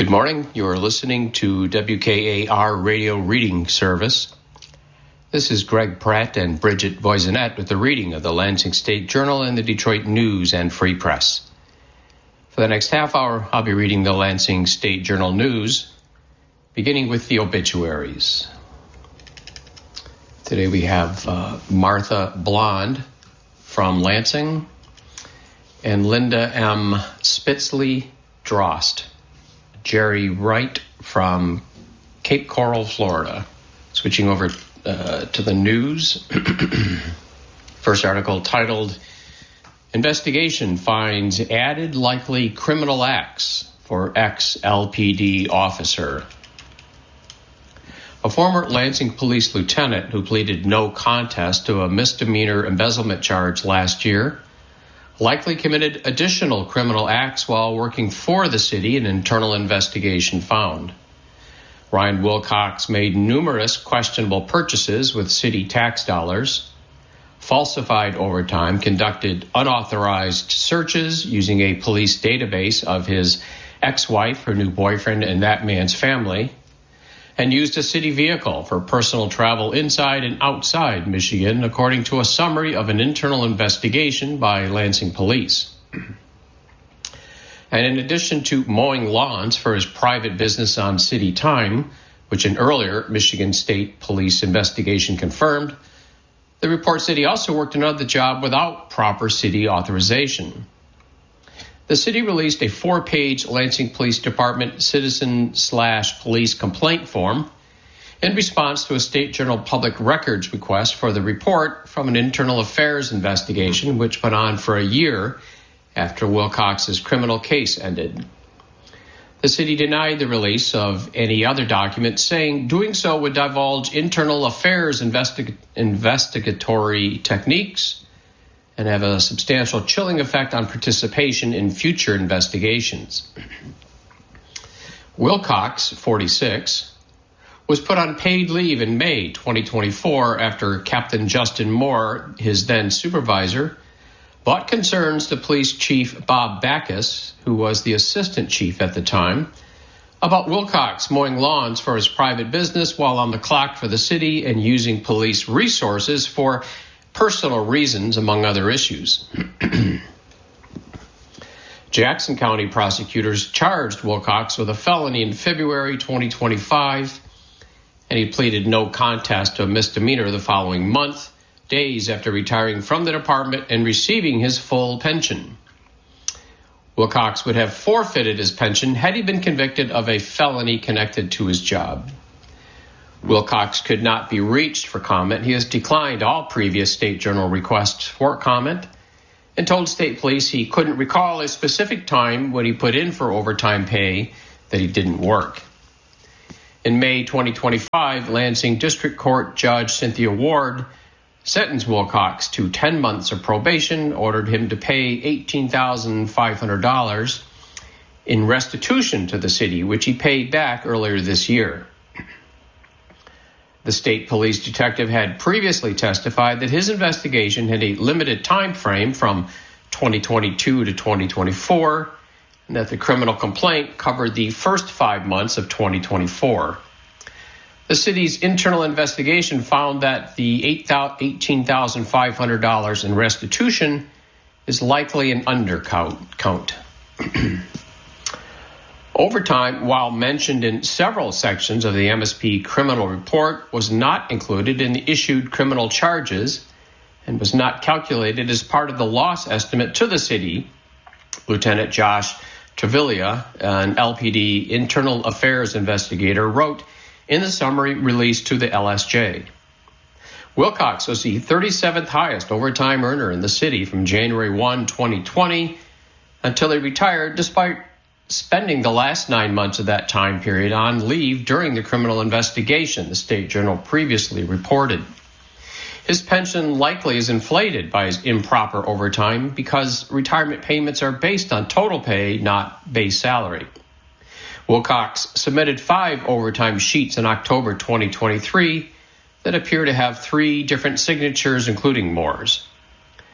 Good morning. You are listening to WKAR Radio Reading Service. This is Greg Pratt and Bridget Voisinette with the reading of the Lansing State Journal and the Detroit News and Free Press. For the next half hour, I'll be reading the Lansing State Journal News, beginning with the obituaries. Today we have Martha Blond from Lansing and Linda M. Spitzley-Drost. Jerry Wright from Cape Coral, Florida. Switching over to the news. First article titled, Investigation Finds Added Likely Criminal Acts for Ex-LPD Officer. A former Lansing police lieutenant who pleaded no contest to a misdemeanor embezzlement charge last year likely committed additional criminal acts while working for the city, an internal investigation found. Ryan Wilcox made numerous questionable purchases with city tax dollars, falsified overtime, conducted unauthorized searches using a police database of his ex-wife, her new boyfriend, and that man's family, and used a city vehicle for personal travel inside and outside Michigan, according to a summary of an internal investigation by Lansing Police. And in addition to mowing lawns for his private business on city time, which an earlier Michigan State Police investigation confirmed, the report said he also worked another job without proper city authorization. The city released a 4-page Lansing Police Department citizen/police complaint form in response to a State Journal Public Records request for the report from an internal affairs investigation, which went on for a year after Wilcox's criminal case ended. The city denied the release of any other documents, saying doing so would divulge internal affairs investigatory techniques and have a substantial chilling effect on participation in future investigations. Wilcox, 46, was put on paid leave in May 2024 after Captain Justin Moore, his then supervisor, brought concerns to police chief Bob Backus, who was the assistant chief at the time, about Wilcox mowing lawns for his private business while on the clock for the city and using police resources for personal reasons, among other issues. Jackson County prosecutors charged Wilcox with a felony in February 2025, and he pleaded no contest to a misdemeanor the following month, days after retiring from the department and receiving his full pension. Wilcox would have forfeited his pension had he been convicted of a felony connected to his job. Wilcox could not be reached for comment. He has declined all previous State Journal requests for comment and told state police he couldn't recall a specific time when he put in for overtime pay that he didn't work. In May 2025, Lansing District Court Judge Cynthia Ward sentenced Wilcox to 10 months of probation, ordered him to pay $18,500 in restitution to the city, which he paid back earlier this year. The state police detective had previously testified that his investigation had a limited time frame from 2022 to 2024, and that the criminal complaint covered the first 5 months of 2024. The city's internal investigation found that the $18,500 in restitution is likely an undercount. Overtime, while mentioned in several sections of the MSP criminal report, was not included in the issued criminal charges and was not calculated as part of the loss estimate to the city. Lieutenant Josh Travaglia, an LPD internal affairs investigator, wrote in the summary released to the LSJ. Wilcox was the 37th highest overtime earner in the city from January 1, 2020 until he retired, despite spending the last 9 months of that time period on leave during the criminal investigation, the State Journal previously reported. His pension likely is inflated by his improper overtime because retirement payments are based on total pay, not base salary. Wilcox submitted 5 overtime sheets in October 2023 that appear to have 3 different signatures, including Moore's.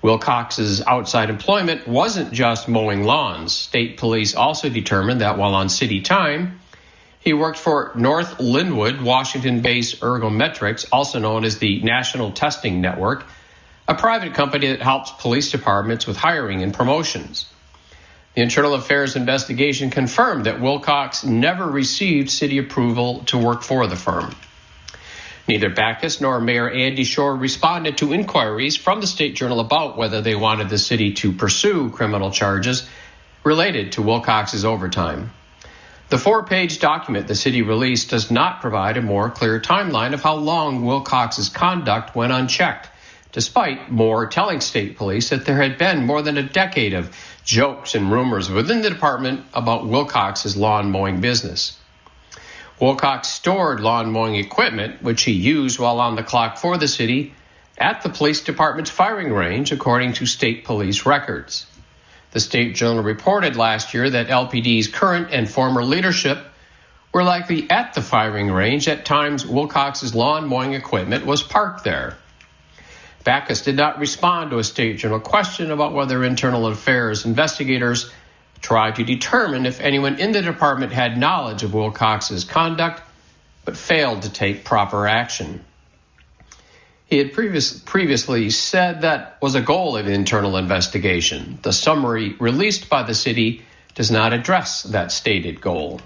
Wilcox's outside employment wasn't just mowing lawns. State police also determined that while on city time, he worked for North Linwood, Washington-based Ergometrics, also known as the National Testing Network, a private company that helps police departments with hiring and promotions. The Internal Affairs investigation confirmed that Wilcox never received city approval to work for the firm. Neither Backus nor Mayor Andy Shore responded to inquiries from the State Journal about whether they wanted the city to pursue criminal charges related to Wilcox's overtime. The 4-page document the city released does not provide a more clear timeline of how long Wilcox's conduct went unchecked, despite Moore telling state police that there had been more than a decade of jokes and rumors within the department about Wilcox's lawn mowing business. Wilcox stored lawn mowing equipment, which he used while on the clock for the city, at the police department's firing range, according to state police records. The State Journal reported last year that LPD's current and former leadership were likely at the firing range at times Wilcox's lawn mowing equipment was parked there. Backus did not respond to a State Journal question about whether Internal Affairs investigators tried to determine if anyone in the department had knowledge of Wilcox's conduct, but failed to take proper action. He had previously said that was a goal of the internal investigation. The summary released by the city does not address that stated goal.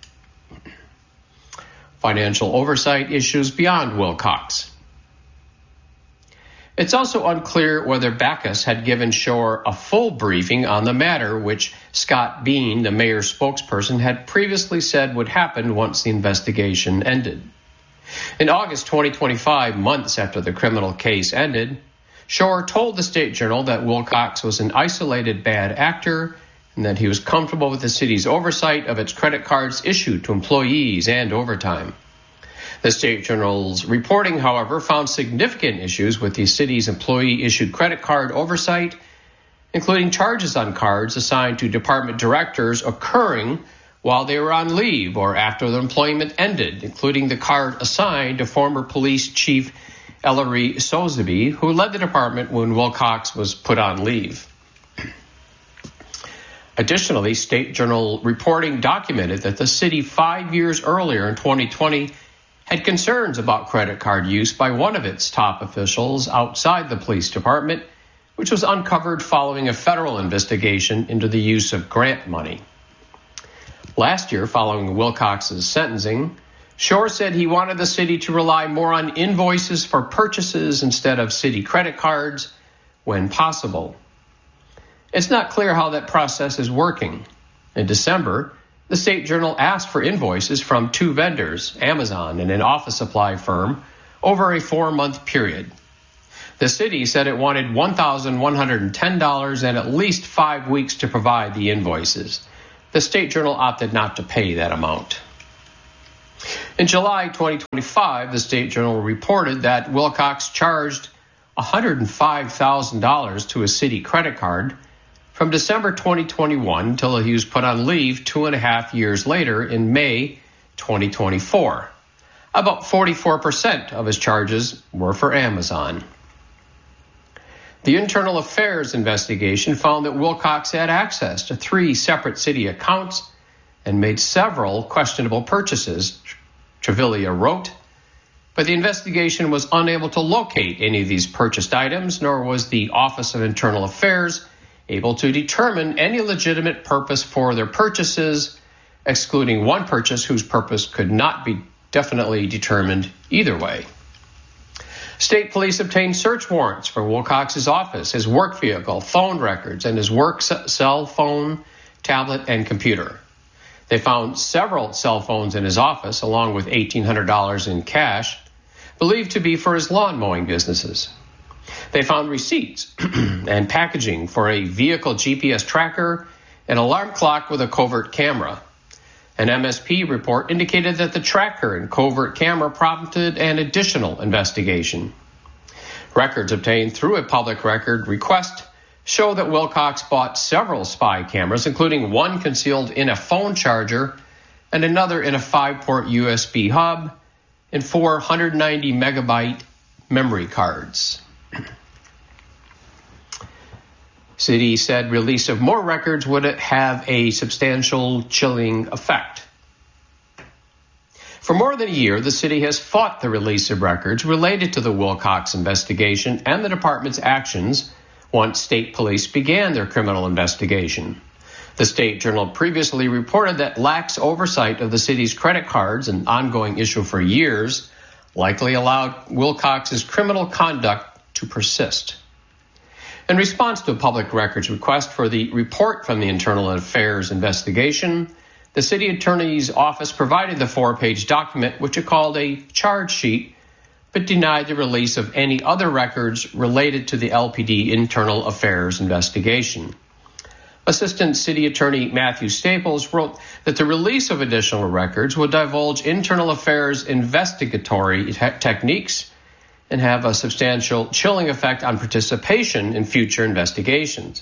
Financial oversight issues beyond Wilcox. It's also unclear whether Backus had given Shore a full briefing on the matter, which Scott Bean, the mayor's spokesperson, had previously said would happen once the investigation ended. In August 2025, months after the criminal case ended, Shore told the State Journal that Wilcox was an isolated bad actor and that he was comfortable with the city's oversight of its credit cards issued to employees and overtime. The State Journal's reporting, however, found significant issues with the city's employee-issued credit card oversight, including charges on cards assigned to department directors occurring while they were on leave or after their employment ended, including the card assigned to former police chief Ellery Sotheby, who led the department when Wilcox was put on leave. Additionally, State Journal reporting documented that the city 5 years earlier in 2020 had concerns about credit card use by one of its top officials outside the police department, which was uncovered following a federal investigation into the use of grant money. Last year, following Wilcox's sentencing, Shore said he wanted the city to rely more on invoices for purchases instead of city credit cards when possible. It's not clear how that process is working. In December, the State Journal asked for invoices from 2 vendors, Amazon and an office supply firm, over a 4-month period. The city said it wanted $1,110 and at least 5 weeks to provide the invoices. The State Journal opted not to pay that amount. In July 2025, the State Journal reported that Wilcox charged $105,000 to a city credit card from December 2021 until he was put on leave 2.5 years later in May 2024. About 44% of his charges were for Amazon. The Internal Affairs investigation found that Wilcox had access to 3 separate city accounts and made several questionable purchases, Travalia wrote, but the investigation was unable to locate any of these purchased items, nor was the Office of Internal Affairs able to determine any legitimate purpose for their purchases, excluding one purchase whose purpose could not be definitely determined either way. State police obtained search warrants for Wilcox's office, his work vehicle, phone records, and his work cell phone, tablet, and computer. They found several cell phones in his office, along with $1,800 in cash, believed to be for his lawn mowing businesses. They found receipts and packaging for a vehicle GPS tracker, an alarm clock with a covert camera. An MSP report indicated that the tracker and covert camera prompted an additional investigation. Records obtained through a public record request show that Wilcox bought several spy cameras, including one concealed in a phone charger and another in a 5-port USB hub and 490 megabyte memory cards. City said release of more records would have a substantial chilling effect. For more than a year, the city has fought the release of records related to the Wilcox investigation and the department's actions once state police began their criminal investigation. The State Journal previously reported that lax oversight of the city's credit cards, an ongoing issue for years, likely allowed Wilcox's criminal conduct to persist. In response to a public records request for the report from the Internal Affairs investigation, the city attorney's office provided the 4-page document, which it called a charge sheet, but denied the release of any other records related to the LPD Internal Affairs investigation. Assistant City Attorney Matthew Staples wrote that the release of additional records would divulge Internal Affairs investigatory techniques and have a substantial chilling effect on participation in future investigations.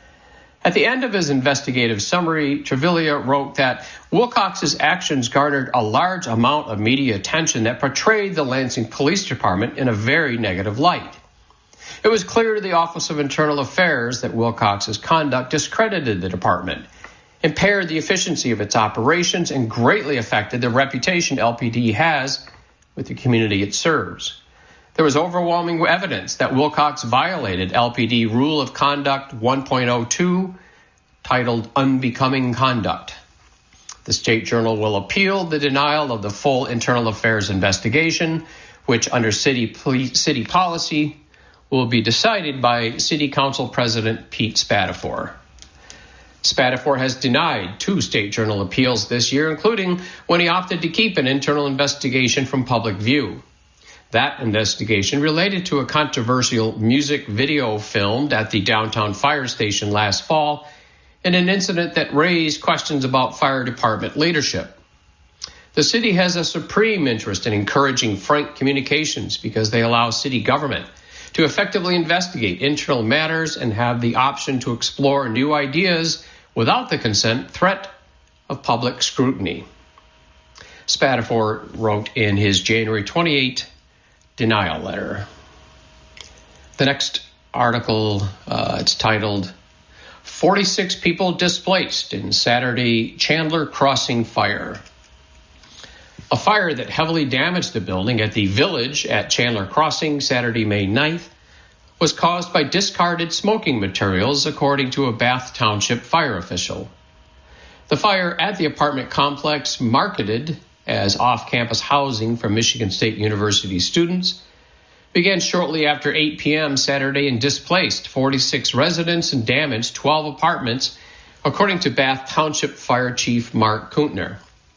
At the end of his investigative summary, Travaglia wrote that Wilcox's actions garnered a large amount of media attention that portrayed the Lansing Police Department in a very negative light. It was clear to the Office of Internal Affairs that Wilcox's conduct discredited the department, impaired the efficiency of its operations, and greatly affected the reputation LPD has with the community it serves. There was overwhelming evidence that Wilcox violated LPD Rule of Conduct 1.02, titled Unbecoming Conduct. The State Journal will appeal the denial of the full Internal Affairs investigation, which under city policy will be decided by City Council President Pete Spatafor. Spatafor has denied 2 State Journal appeals this year, including when he opted to keep an internal investigation from public view. That investigation related to a controversial music video filmed at the downtown fire station last fall and an incident that raised questions about fire department leadership. The city has a supreme interest in encouraging frank communications because they allow city government to effectively investigate internal matters and have the option to explore new ideas without the threat of public scrutiny. Spatafor wrote in his January 28 denial letter. The next article, it's titled 46 People Displaced in Saturday Chandler Crossing Fire. A fire that heavily damaged the building at the Village at Chandler Crossing Saturday, May 9th, was caused by discarded smoking materials, according to a Bath Township fire official. The fire at the apartment complex, marketed as off-campus housing for Michigan State University students, began shortly after 8 p.m. Saturday and displaced 46 residents and damaged 12 apartments, according to Bath Township Fire Chief Mark Kuntner.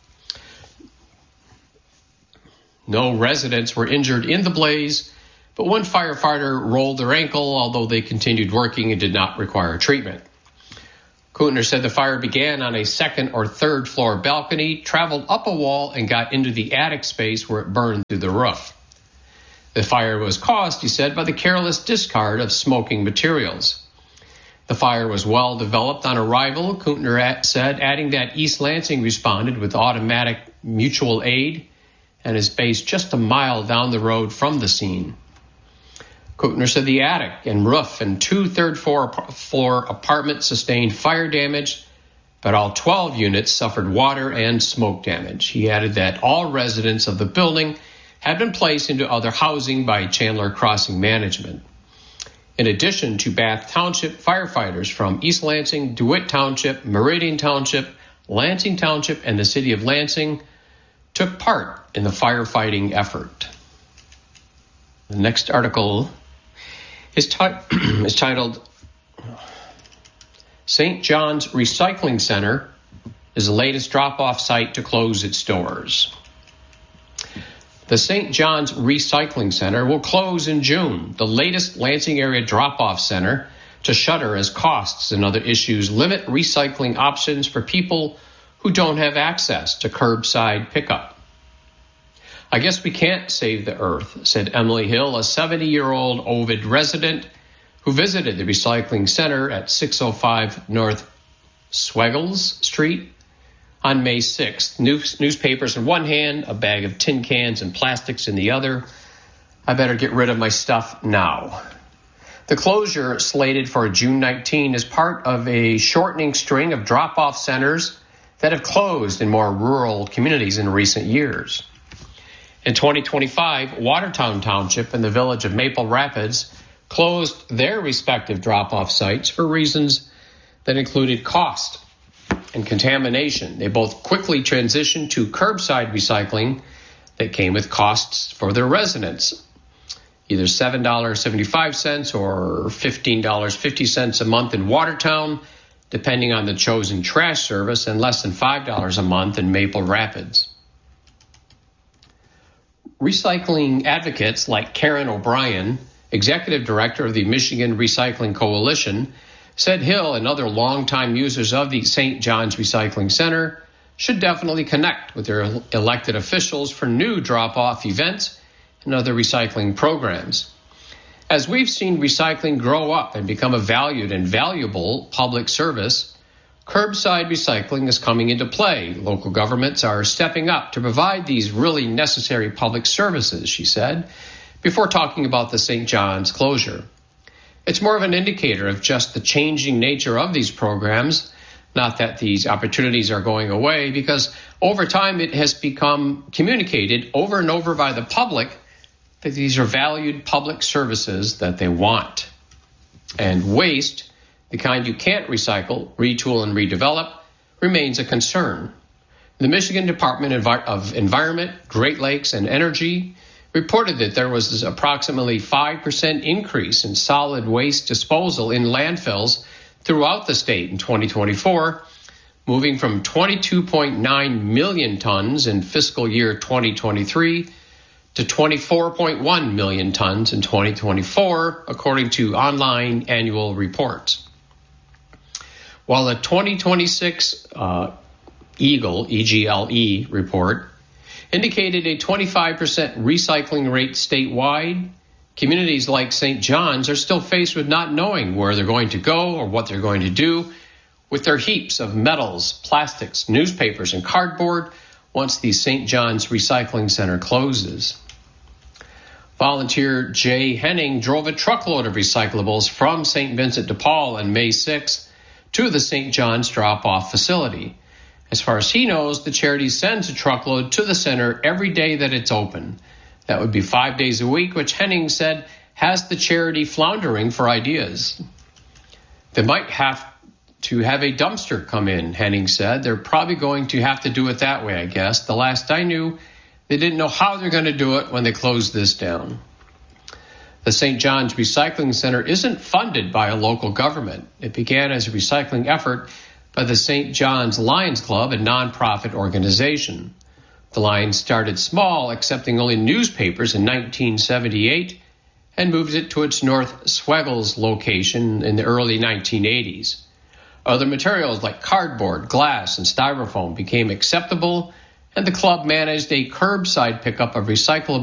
No residents were injured in the blaze, but one firefighter rolled their ankle, although they continued working and did not require treatment. Kuntner said the fire began on a second or third floor balcony, traveled up a wall, and got into the attic space where it burned through the roof. The fire was caused, he said, by the careless discard of smoking materials. The fire was well developed on arrival, Kuntner said, adding that East Lansing responded with automatic mutual aid and is based just a mile down the road from the scene. Kuntner said the attic and roof and 2 third-floor apartments sustained fire damage, but all 12 units suffered water and smoke damage. He added that all residents of the building had been placed into other housing by Chandler Crossing Management. In addition to Bath Township, firefighters from East Lansing, DeWitt Township, Meridian Township, Lansing Township, and the city of Lansing took part in the firefighting effort. The next article is titled St. John's Recycling Center is the latest drop-off site to close its doors. The St. John's Recycling Center will close in June, the latest Lansing area drop-off center to shutter as costs and other issues limit recycling options for people who don't have access to curbside pickup. I guess we can't save the earth, said Emily Hill, a 70-year-old Ovid resident who visited the recycling center at 605 North Swagles Street on May 6th. Newspapers in one hand, a bag of tin cans and plastics in the other. I better get rid of my stuff now. The closure, slated for June 19, is part of a shortening string of drop-off centers that have closed in more rural communities in recent years. In 2025, Watertown Township and the village of Maple Rapids closed their respective drop-off sites for reasons that included cost and contamination. They both quickly transitioned to curbside recycling that came with costs for their residents, either $7.75 or $15.50 a month in Watertown, depending on the chosen trash service, and less than $5 a month in Maple Rapids. Recycling advocates like Karen O'Brien, executive director of the Michigan Recycling Coalition, said Hill and other longtime users of the St. John's Recycling Center should definitely connect with their elected officials for new drop-off events and other recycling programs. As we've seen recycling grow up and become a valued and valuable public service, curbside recycling is coming into play. Local governments are stepping up to provide these really necessary public services, she said, before talking about the St. John's closure. It's more of an indicator of just the changing nature of these programs, not that these opportunities are going away, because over time it has become communicated over and over by the public that these are valued public services that they want. And waste, the kind you can't recycle, retool, and redevelop, remains a concern. The Michigan Department of Environment, Great Lakes, and Energy reported that there was approximately 5% increase in solid waste disposal in landfills throughout the state in 2024, moving from 22.9 million tons in fiscal year 2023 to 24.1 million tons in 2024, according to online annual reports. While the 2026 EGLE, EGLE report indicated a 25% recycling rate statewide, communities like St. John's are still faced with not knowing where they're going to go or what they're going to do with their heaps of metals, plastics, newspapers, and cardboard once the St. John's Recycling Center closes. Volunteer Jay Henning drove a truckload of recyclables from St. Vincent de Paul on May 6th to the St. John's drop-off facility. As far as he knows, the charity sends a truckload to the center every day that it's open. That would be 5 days a week, which Henning said has the charity floundering for ideas. They might have to have a dumpster come in, Henning said. They're probably going to have to do it that way, I guess. The last I knew, they didn't know how they're going to do it when they closed this down. The St. John's Recycling Center isn't funded by a local government. It began as a recycling effort by the St. John's Lions Club, a nonprofit organization. The Lions started small, accepting only newspapers in 1978, and moved it to its North Schwegels location in the early 1980s. Other materials like cardboard, glass, and styrofoam became acceptable, and the club managed a curbside pickup of recyclable